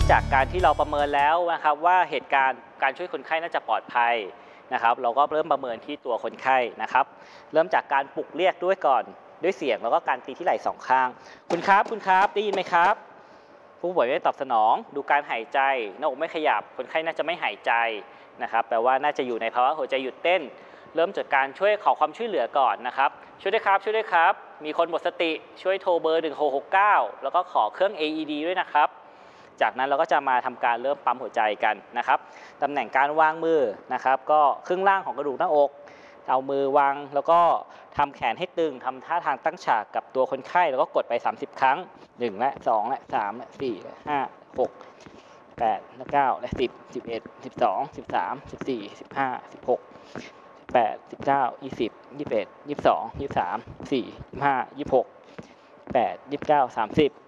จากการที่เราประเมินแล้วนะครับว่าเหตุการณ์การช่วยคนไข้น่าจะปลอดภัยนะครับเราก็เริ่มประเมินที่ตัวคนไข้นะครับเริ่มจากการปลุกเรียกด้วยก่อนด้วยเสียงแล้วก็การตีที่ไหล่สองข้างคุณครับคุณครับได้ยินไหมครับผู้ป่วยไม่ตอบสนองดูการหายใจหน้าอกไม่ขยับคนไข้น่าจะไม่หายใจนะครับแปลว่าน่าจะอยู่ในภาวะหัวใจหยุดเต้นเริ่มจากการช่วยขอความช่วยเหลือก่อนนะครับช่วยด้วยครับช่วยด้วยครับมีคนหมดสติช่วยโทรเบอร์1669แล้วก็ขอเครื่อง AED ด้วยนะครับจากนั้นเราก็จะมาทำการเริ่มปั๊มหัวใจกันนะครับตำแหน่งการวางมือนะครับก็ครึ่งล่างของกระดูกหน้าอกเอามือวางแล้วก็ทำแขนให้ตึงทำท่าทางตั้งฉากกับตัวคนไข้แล้วก็กดไป30ครั้ง1และ2และ3และ4และ5 6 8และ9และ10 11 12 13 14 15 16 18 19 20 21 22 23 24 25 26 8 29 30